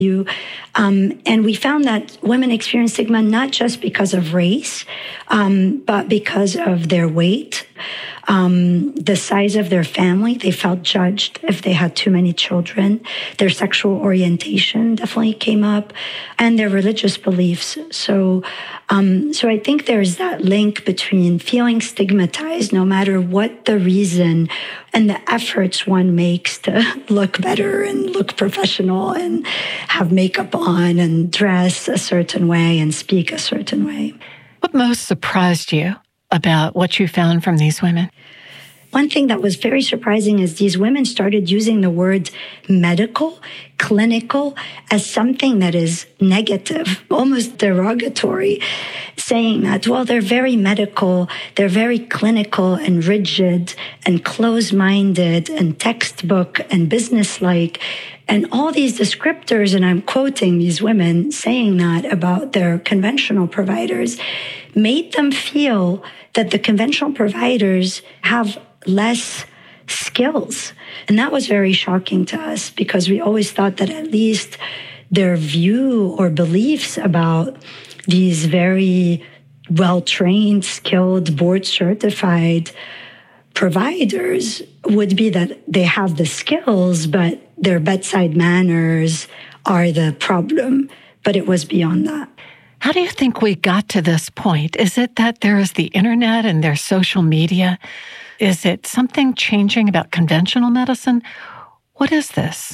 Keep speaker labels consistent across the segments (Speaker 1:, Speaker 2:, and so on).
Speaker 1: You, and we found that women experience stigma not just because of race, but because of their weight, the size of their family. They felt judged if they had too many children. Their sexual orientation definitely came up, and their religious beliefs. So I think there's that link between feeling stigmatized, no matter what the reason, and the efforts one makes to look better and look professional and have makeup on and dress a certain way and speak a certain way.
Speaker 2: What most surprised you about what you found from these women?
Speaker 1: One thing that was very surprising is these women started using the word medical, clinical, as something that is negative, almost derogatory, saying that, well, they're very medical, they're very clinical and rigid and close-minded and textbook and businesslike. And all these descriptors, and I'm quoting these women saying that about their conventional providers, made them feel that the conventional providers have less skills. And that was very shocking to us because we always thought that at least their view or beliefs about these very well-trained, skilled, board-certified providers would be that they have the skills, but their bedside manners are the problem. But it was beyond that.
Speaker 2: How do you think we got to this point? Is it that there is the internet and there's social media? Is it something changing about conventional medicine? What is this?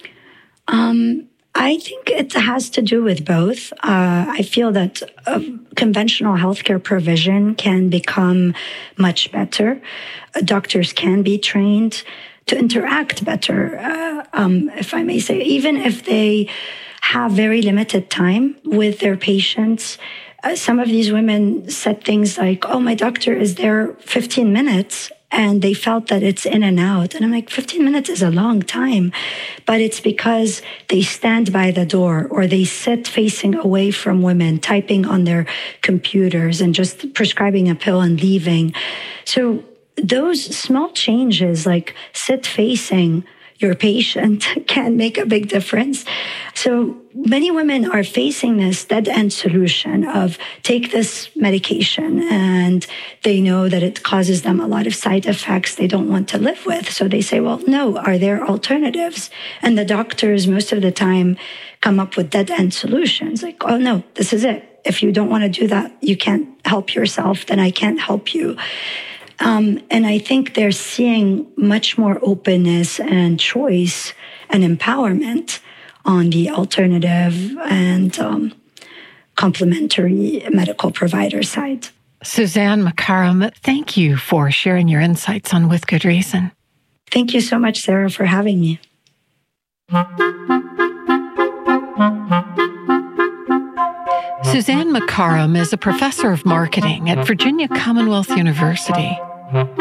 Speaker 1: I think it has to do with both. I feel that conventional healthcare provision can become much better. Doctors can be trained to interact better, if I may say, even if they have very limited time with their patients. Some of these women said things like, oh, my doctor is there 15 minutes, and they felt that it's in and out. And I'm like, 15 minutes is a long time, but it's because they stand by the door or they sit facing away from women, typing on their computers and just prescribing a pill and leaving. So those small changes, like sit facing your patient, can make a big difference. So many women are facing this dead-end solution of take this medication and they know that it causes them a lot of side effects they don't want to live with. So they say, well, no, are there alternatives? And the doctors most of the time come up with dead-end solutions like, oh, no, this is it. If you don't want to do that, you can't help yourself, then I can't help you. And I think they're seeing much more openness and choice and empowerment on the alternative and complementary medical provider side.
Speaker 2: Suzanne McCarram, thank you for sharing your insights on With Good Reason.
Speaker 1: Thank you so much, Sarah, for having me.
Speaker 2: Suzanne McCarram is a professor of marketing at Virginia Commonwealth University.